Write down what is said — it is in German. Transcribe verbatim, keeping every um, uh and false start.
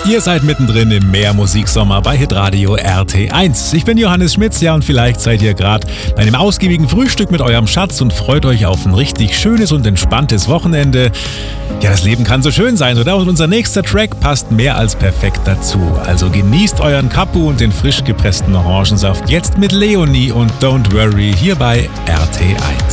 Ihr seid mittendrin im Mehrmusiksommer bei Hitradio R T eins. Ich bin Johannes Schmitz, ja, und vielleicht seid ihr gerade bei einem ausgiebigen Frühstück mit eurem Schatz und freut euch auf ein richtig schönes und entspanntes Wochenende. Ja, das Leben kann so schön sein, oder? Und unser nächster Track passt mehr als perfekt dazu. Also genießt euren Kapu und den frisch gepressten Orangensaft jetzt mit Leonie und Don't Worry hier bei R T eins.